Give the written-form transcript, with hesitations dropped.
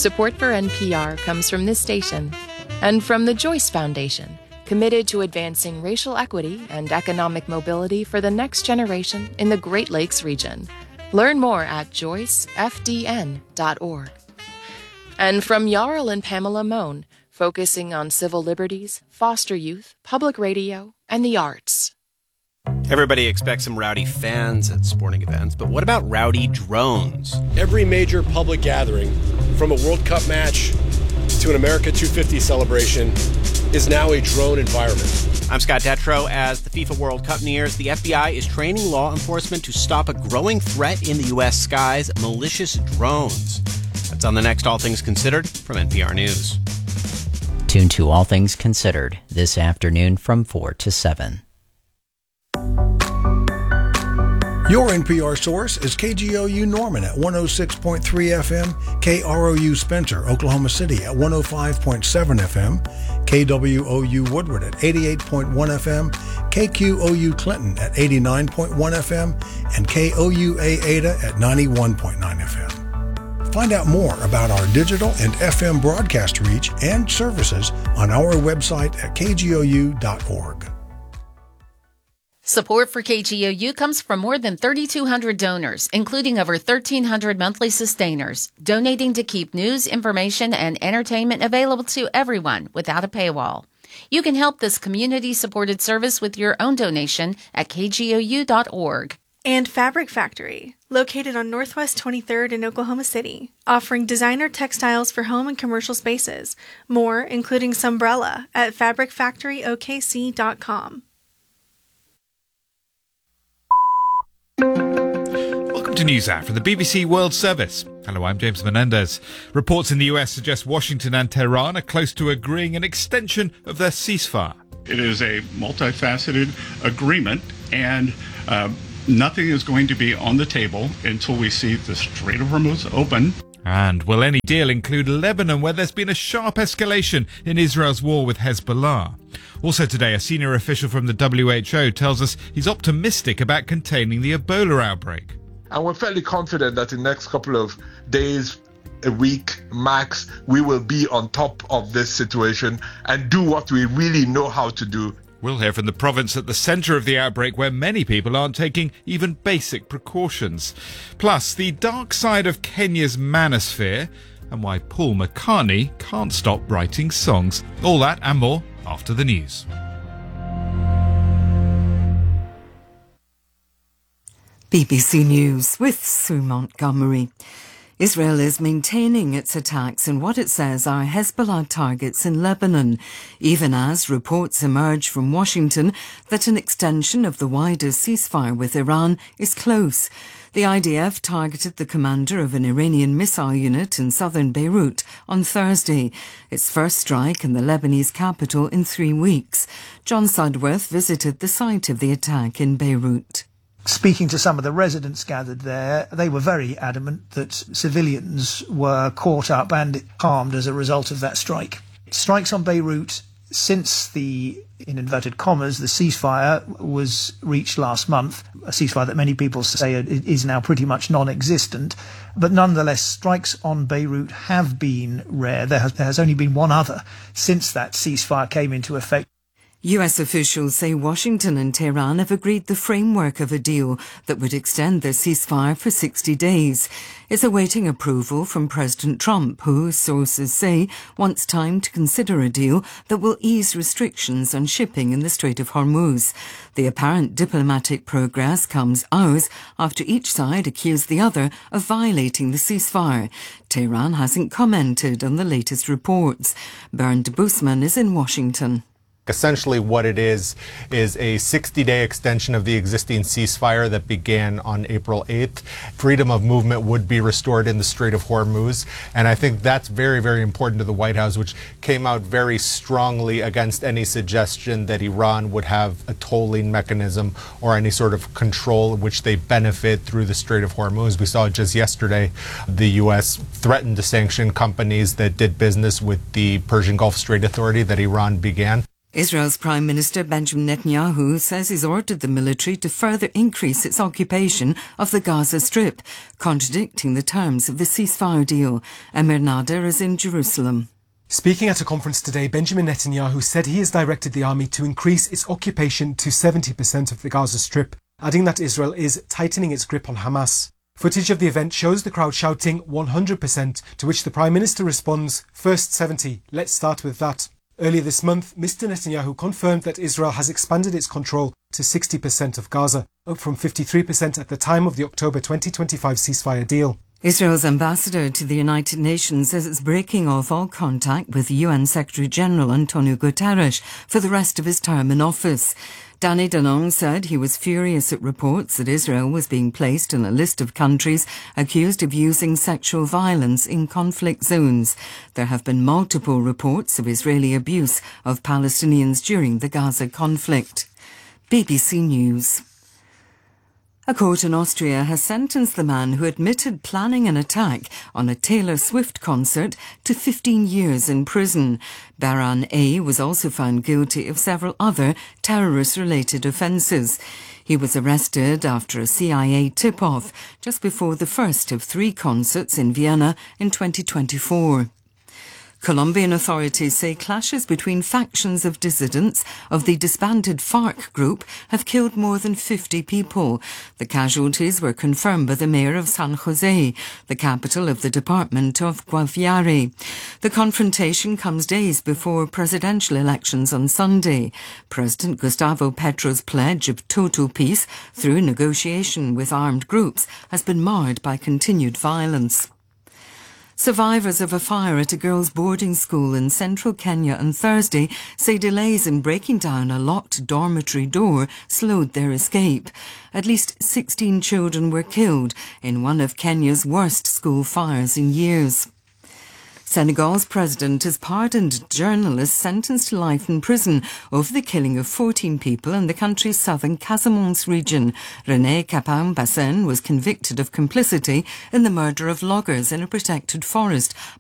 Support for NPR comes from this station and from the Joyce Foundation, committed to advancing racial equity and economic mobility for the next generation in the Great Lakes region. Learn more at joycefdn.org. And from Jarl and Pamela Mohn, focusing on civil liberties, foster youth, public radio, and the arts. Everybody expects some rowdy fans at sporting events, but what about rowdy drones? Every major public gathering, from a World Cup match to an America 250 celebration, is now a drone environment. I'm Scott Detrow. As the FIFA World Cup nears, the FBI is training law enforcement to stop a growing threat in the U.S. skies, malicious drones. That's on the next All Things Considered from NPR News. Tune to All Things Considered this afternoon from 4 to 7. Your NPR source is KGOU Norman at 106.3 FM, KROU Spencer, Oklahoma City at 105.7 FM, KWOU Woodward at 88.1 FM, KQOU Clinton at 89.1 FM, and KOUA Ada at 91.9 FM. Find out more about our digital and FM broadcast reach and services on our website at kgou.org. Support for KGOU comes from more than 3,200 donors, including over 1,300 monthly sustainers, donating to keep news, information, and entertainment available to everyone without a paywall. You can help this community-supported service with your own donation at kgou.org. And Fabric Factory, located on Northwest 23rd in Oklahoma City, offering designer textiles for home and commercial spaces. More, including Sunbrella, at fabricfactoryokc.com. Welcome to NewsHour from the BBC World Service. Hello, I'm James Menendez. Reports in the US suggest Washington and Tehran are close to agreeing an extension of their ceasefire. It is a multifaceted agreement, and nothing is going to be on the table until we see the Strait of Hormuz open. And will any deal include Lebanon, where there's been a sharp escalation in Israel's war with Hezbollah? Also today, a senior official from the WHO tells us he's optimistic about containing the Ebola outbreak. And we're fairly confident that in the next couple of days, a week max, we will be on top of this situation and do what we really know how to do. We'll hear from the province at the centre of the outbreak, where many people aren't taking even basic precautions. Plus, the dark side of Kenya's manosphere and why Paul McCartney can't stop writing songs. All that and more after the news. BBC News with Sue Montgomery. Israel is maintaining its attacks in what it says are Hezbollah targets in Lebanon, even as reports emerge from Washington that an extension of the wider ceasefire with Iran is close. The IDF targeted the commander of an Iranian missile unit in southern Beirut on Thursday, its first strike in the Lebanese capital in 3 weeks. John Sudworth visited the site of the attack in Beirut. Speaking to some of the residents gathered there, they were very adamant that civilians were caught up and harmed as a result of that strike. Strikes on Beirut since the, in inverted commas, the ceasefire was reached last month, a ceasefire that many people say is now pretty much non-existent. But nonetheless, strikes on Beirut have been rare. There has only been one other since that ceasefire came into effect. US officials say Washington and Tehran have agreed the framework of a deal that would extend the ceasefire for 60 days. It's awaiting approval from President Trump, who, sources say, wants time to consider a deal that will ease restrictions on shipping in the Strait of Hormuz. The apparent diplomatic progress comes hours after each side accused the other of violating the ceasefire. Tehran hasn't commented on the latest reports. Bernd Busman is in Washington. Essentially what it is a 60-day extension of the existing ceasefire that began on April 8th. Freedom of movement would be restored in the Strait of Hormuz. And I think that's very, very important to the White House, which came out very strongly against any suggestion that Iran would have a tolling mechanism or any sort of control which they benefit through the Strait of Hormuz. We saw just yesterday the U.S. threatened to sanction companies that did business with the Persian Gulf Strait Authority that Iran began. Israel's Prime Minister Benjamin Netanyahu says he's ordered the military to further increase its occupation of the Gaza Strip, contradicting the terms of the ceasefire deal. Emir Nader is in Jerusalem. Speaking at a conference today, Benjamin Netanyahu said he has directed the army to increase its occupation to 70% of the Gaza Strip, adding that Israel is tightening its grip on Hamas. Footage of the event shows the crowd shouting 100%, to which the Prime Minister responds, "First 70, let's start with that." Earlier this month, Mr. Netanyahu confirmed that Israel has expanded its control to 60% of Gaza, up from 53% at the time of the October 2025 ceasefire deal. Israel's ambassador to the United Nations says it's breaking off all contact with UN Secretary-General Antonio Guterres for the rest of his term in office. Danny Danon said he was furious at reports that Israel was being placed on a list of countries accused of using sexual violence in conflict zones. There have been multiple reports of Israeli abuse of Palestinians during the Gaza conflict. BBC News. A court in Austria has sentenced the man who admitted planning an attack on a Taylor Swift concert to 15 years in prison. Baran A. was also found guilty of several other terrorist-related offences. He was arrested after a CIA tip-off just before the first of 3 concerts in Vienna in 2024. Colombian authorities say clashes between factions of dissidents of the disbanded FARC group have killed more than 50 people. The casualties were confirmed by the mayor of San Jose, the capital of the department of Guaviare. The confrontation comes days before presidential elections on Sunday. President Gustavo Petro's pledge of total peace through negotiation with armed groups has been marred by continued violence. Survivors of a fire at a girls' boarding school in central Kenya on Thursday say delays in breaking down a locked dormitory door slowed their escape. At least 16 children were killed in one of Kenya's worst school fires in years. Senegal's president has pardoned journalists sentenced to life in prison over the killing of 14 people in the country's southern Casamance region. René Capain Bassène was convicted of complicity in the murder of loggers in a protected forest